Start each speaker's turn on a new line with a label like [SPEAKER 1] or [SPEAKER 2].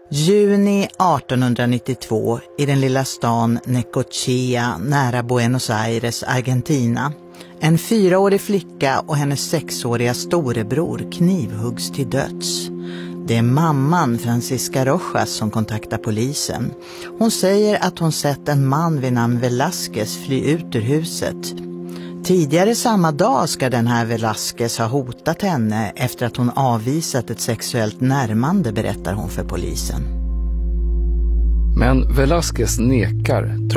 [SPEAKER 1] Juni 1892 i den lilla stan Necochea nära Buenos Aires, Argentina. En 4-årig flicka och hennes 6-åriga storebror knivhuggs till döds. Det är mamman Francisca Rojas som kontaktar polisen. Hon säger att hon sett en man vid namn Velázquez fly ut ur huset. Tidigare samma dag ska den här Velázquez ha hotat henne efter att hon avvisat ett sexuellt närmande, berättar hon för polisen.
[SPEAKER 2] Men Velázquez nekar